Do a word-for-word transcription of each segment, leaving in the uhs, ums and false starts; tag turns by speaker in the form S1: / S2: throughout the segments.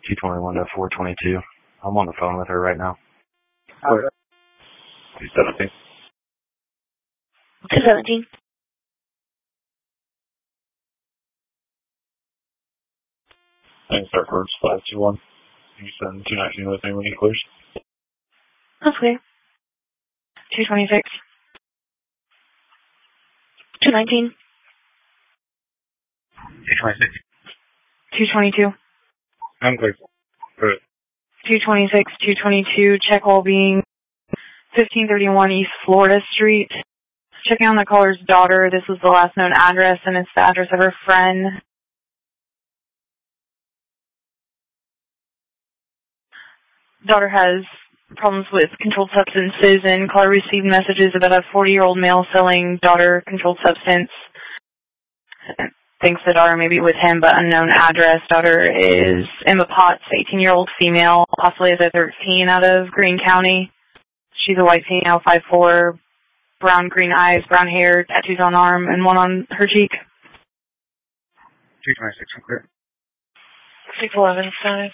S1: two twenty-one to four twenty-two. I'm on the phone with her right now.
S2: Where?
S1: two seventeen.
S3: two seventeen.
S1: Thanks, Air Force five two one. You send two nineteen with me when he clears.
S3: That's clear. two twenty-six. two nineteen.
S1: two twenty-six.
S3: two twenty-two.
S1: I'm clear. Good.
S3: two twenty-six, two twenty-two, check all being fifteen thirty-one East Florida Street. Checking on the caller's daughter. This was the last known address, and it's the address of her friend. Daughter has problems with controlled substances, and caller received messages about a forty-year-old male selling daughter controlled substance. Thinks the daughter may be with him, but unknown address. Daughter is Emma Potts, eighteen-year-old female, possibly as a thirteen out of Greene County. She's a white female, five foot four, brown green eyes, brown hair, tattoos on arm, and one on her cheek.
S2: two twenty-six, I'm clear.
S3: six eleven, five.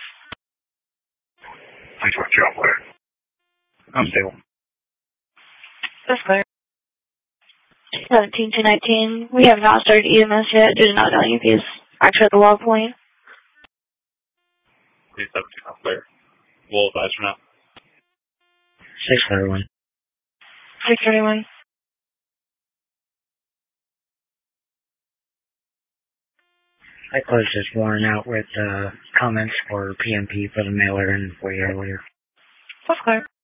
S1: six one two, I'm clear. I'm stable.
S3: That's clear. seventeen to nineteen. We have not started E M S yet. Did not know you is actually at the log point.
S1: three seventeen, I'm clear. We'll advise for now.
S2: six thirty-one.
S3: six thirty-one.
S2: I closed this warrant out with uh, comments for P M P for the mailer and way earlier.
S3: That's clear.